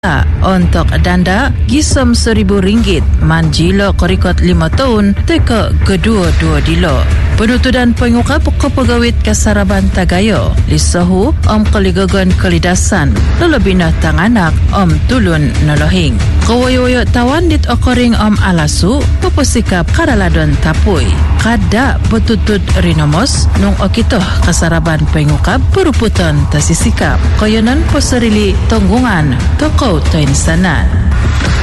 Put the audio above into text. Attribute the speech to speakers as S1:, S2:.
S1: untuk danda gisom RM1,000 manjilo korikot 5 tahun teka kedua-dua dilo. Penutudan pengukap kepegawit kasaraban Tagayo lisahu keligagan kelidasan lelebina tanganak tulun nolohing. Kawayo tawan dit okoring alasu peposikap karaladon tapui. Kada betutut rinomos nung okitoh kasaraban pengukap peruputan tasisikap. Koyonan poserili tonggungan toko toinsanan.